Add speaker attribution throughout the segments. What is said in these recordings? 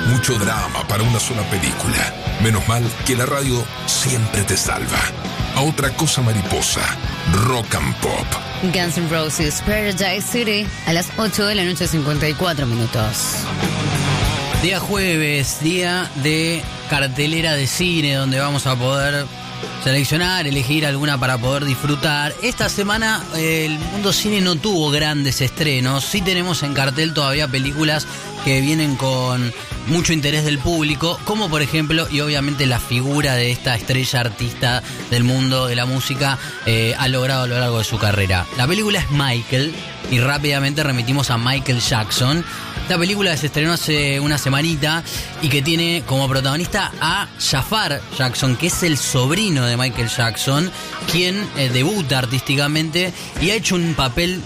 Speaker 1: mucho drama para una sola película. Menos mal que la radio siempre te salva. A otra cosa mariposa, Rock and Pop.
Speaker 2: Guns N' Roses, Paradise City, a las 8 de la noche, 54 minutos.
Speaker 3: Día jueves, día de cartelera de cine, donde vamos a poder seleccionar, elegir alguna para poder disfrutar. Esta semana el mundo cine no tuvo grandes estrenos. Sí tenemos en cartel todavía películas que vienen con mucho interés del público, como por ejemplo, y obviamente la figura de esta estrella artista del mundo de la música ha logrado a lo largo de su carrera. La película es Michael, y rápidamente remitimos a Michael Jackson. Esta película se estrenó hace una semanita y que tiene como protagonista a Jafar Jackson, que es el sobrino de Michael Jackson, quien debuta artísticamente y ha hecho un papel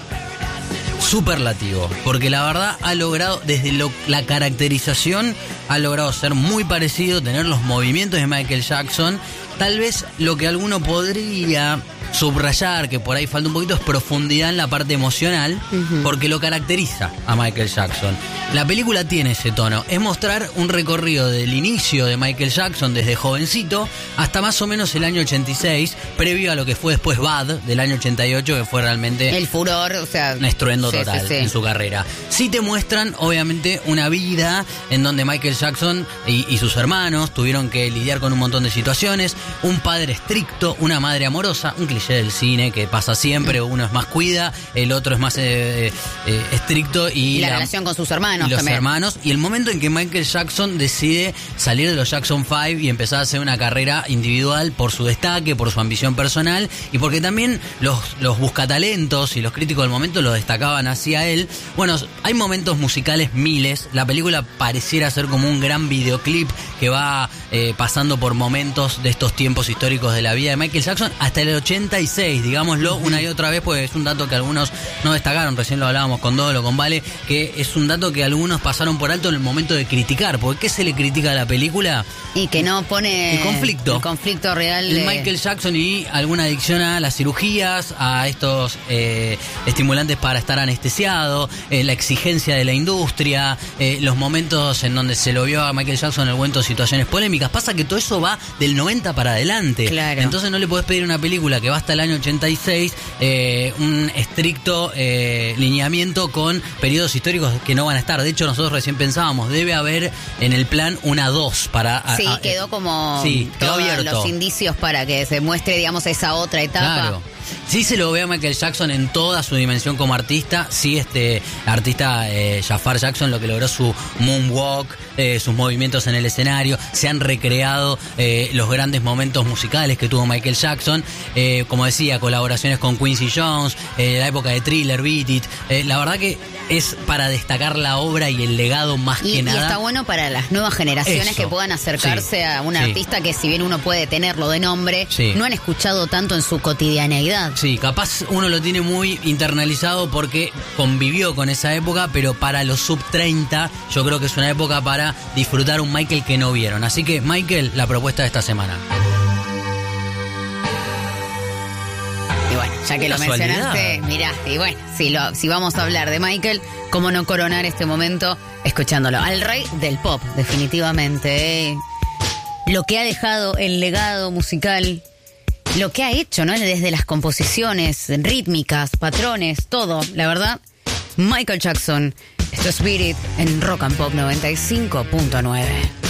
Speaker 3: superlativo, porque la verdad ha logrado, desde la caracterización, ha logrado ser muy parecido, tener los movimientos de Michael Jackson. Tal vez lo que alguno podría subrayar, que por ahí falta un poquito, es profundidad en la parte emocional, porque lo caracteriza a Michael Jackson. La película tiene ese tono, es mostrar un recorrido del inicio de Michael Jackson desde jovencito hasta más o menos el año 86, previo a lo que fue después Bad del año 88, que fue realmente
Speaker 2: el furor, o sea,
Speaker 3: un estruendo total en su carrera. Sí te muestran obviamente una vida en donde Michael Jackson y sus hermanos tuvieron que lidiar con un montón de situaciones, un padre estricto, una madre amorosa, un cliché del cine que pasa siempre, uno es más cuida, el otro es más estricto, y
Speaker 2: la relación con sus hermanos
Speaker 3: y los
Speaker 2: también.
Speaker 3: hermanos, y el momento en que Michael Jackson decide salir de los Jackson 5 y empezar a hacer una carrera individual por su destaque, por su ambición personal, y porque también los buscatalentos y los críticos del momento lo destacaban hacia él. Bueno, hay momentos musicales miles, la película pareciera ser como un gran videoclip que va pasando por momentos de estos tiempos históricos de la vida de Michael Jackson hasta el 86, digámoslo una y otra vez, pues es un dato que algunos no destacaron, recién lo hablábamos con Dolo, con Vale, que es un dato que algunos pasaron por alto en el momento de criticar, porque ¿qué se le critica a la película?
Speaker 2: Y que no pone
Speaker 3: el conflicto
Speaker 2: real
Speaker 3: de Michael Jackson y alguna adicción a las cirugías, a estos estimulantes para estar anestesiado, la exigencia de la industria, los momentos en donde se lo vio a Michael Jackson envuelto en situaciones polémicas. Pasa que todo eso va del 90 para adelante.
Speaker 2: Claro.
Speaker 3: Entonces no le podés pedir a una película que va hasta el año 86 un estricto lineamiento con periodos históricos que no van a estar. De hecho, nosotros recién pensábamos, debe haber en el plan una 2 para...
Speaker 2: quedó como
Speaker 3: quedó
Speaker 2: todos
Speaker 3: abierto
Speaker 2: los indicios para que se muestre, digamos, esa otra etapa.
Speaker 3: Claro. Sí se lo ve a Michael Jackson en toda su dimensión como artista. Sí, este artista Jafar Jackson, lo que logró su moonwalk, sus movimientos en el escenario, se han recreado los grandes momentos musicales que tuvo Michael Jackson, como decía, colaboraciones con Quincy Jones, la época de Thriller, Beat It, la verdad que es para destacar la obra y el legado más que nada. Y
Speaker 2: está bueno para las nuevas generaciones que puedan acercarse a un artista que, si bien uno puede tenerlo de nombre, no han escuchado tanto en su cotidianeidad.
Speaker 3: Sí, capaz uno lo tiene muy internalizado porque convivió con esa época, pero para los sub 30 yo creo que es una época para disfrutar un Michael que no vieron. Así que, Michael, la propuesta de esta semana.
Speaker 2: Y bueno, ya que lo mencionaste, mirá, y bueno, si vamos a hablar de Michael, ¿cómo no coronar este momento escuchándolo? Al rey del pop, definitivamente. Lo que ha dejado, el legado musical, lo que ha hecho, ¿no? Desde las composiciones rítmicas, patrones, todo, la verdad. Michael Jackson, esto es Beat It en Rock and Pop 95.9.